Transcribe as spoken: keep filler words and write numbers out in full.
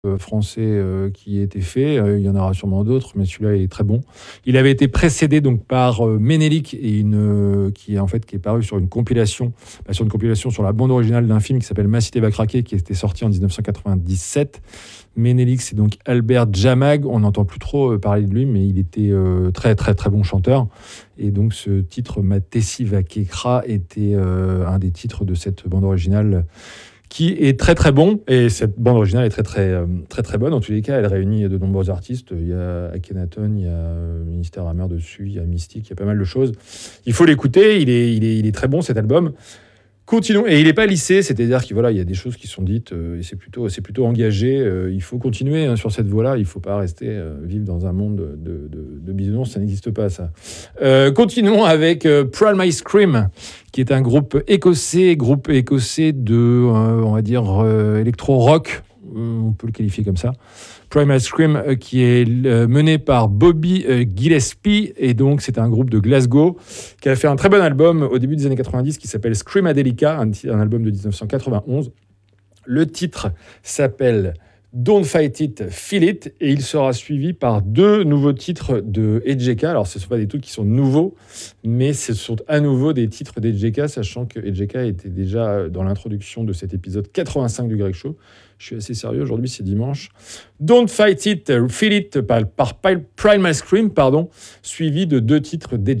euh, français euh, qui a été fait. Euh, il y en aura sûrement d'autres, mais celui-là est très bon. Il avait été précédé donc par euh, Ménélique et une euh, qui est en fait qui est paru sur une compilation, bah, sur une compilation sur la bande originale d'un film qui s'appelle Ma cité va craquer, qui était sorti en dix-neuf cent quatre-vingt-dix-sept. Ménélique, c'est donc Albert Jamag. On n'entend plus trop euh, parler de lui, mais il était euh, très très très bon chanteur. Et donc ce titre Ma tessie va kekra était euh, un des titres de cette bande originale qui est très très bon, et cette bande originale est très très euh, très très bonne. En tous les cas, elle réunit de nombreux artistes. Il y a Akhenaton, il y a Ministère Hammer dessus, il y a Mystique, il y a pas mal de choses. Il faut l'écouter, il est, il est, il est très bon cet album. Continuons, et il n'est pas lissé, c'est-à-dire qu'il voilà, il y a des choses qui sont dites, euh, et c'est plutôt, c'est plutôt engagé. Euh, il faut continuer hein, sur cette voie-là, il ne faut pas rester euh, vivre dans un monde de, de, de bisounours, ça n'existe pas ça. Euh, continuons avec euh, Primal Scream, qui est un groupe écossais, groupe écossais de, euh, on va dire, euh, électro-rock, euh, on peut le qualifier comme ça. Primal Scream, euh, qui est euh, mené par Bobby euh, Gillespie, et donc c'est un groupe de Glasgow qui a fait un très bon album au début des années quatre-vingt-dix qui s'appelle Screamadelica, un, un album de dix-neuf cent quatre-vingt-onze. Le titre s'appelle Don't Fight It, Feel It, et il sera suivi par deux nouveaux titres de E J K. Alors, ce ne sont pas des trucs qui sont nouveaux, mais ce sont à nouveau des titres d'E J K, sachant que E J K était déjà dans l'introduction de cet épisode quatre-vingt-cinq du Greg Show. Je suis assez sérieux, aujourd'hui c'est dimanche. Don't Fight It, Feel It par, par Primal Scream, pardon, suivi de deux titres d'E J K.